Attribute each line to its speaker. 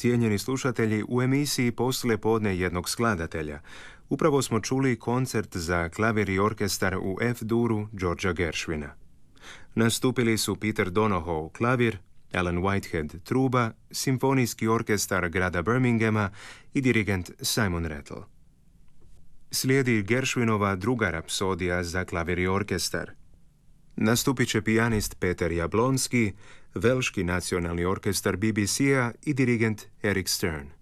Speaker 1: Cijenjeni slušatelji, u emisiji Poslijepodne jednog skladatelja upravo smo čuli koncert za klavir i orkestar u F-duru Georgea Gershwina. Nastupili su Peter Donohoe klavir, Alan Whitehead truba, simfonijski orkestar grada Birminghama i dirigent Simon Rattle. Slijedi Gershwinova druga rapsodija za klavir i orkestar. Nastupit će pijanist Peter Jablonski, Velški nacionalni orkestar BBC-a i dirigent Eric Stern.